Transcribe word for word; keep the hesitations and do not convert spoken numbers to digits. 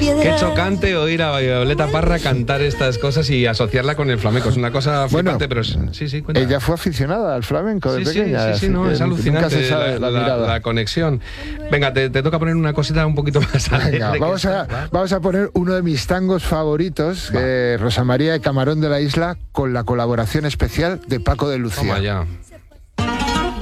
piedra. Qué chocante oír a Violeta Parra cantar estas cosas y asociarla con el flamenco. Es una cosa flipante, bueno, pero sí, sí, cuenta. Ella fue aficionada al flamenco de sí, pequeña. Sí, sí, sí, no, es alucinante. Nunca se sabe la, la, la, la, la conexión. Venga, te, te toca poner una cosita un poquito más alegre. Venga, vamos, a, vamos a poner uno de mis tangos favoritos, eh, Rosa María de Camarón de la Isla, con la colaboración especial de Paco de Lucía. Toma ya.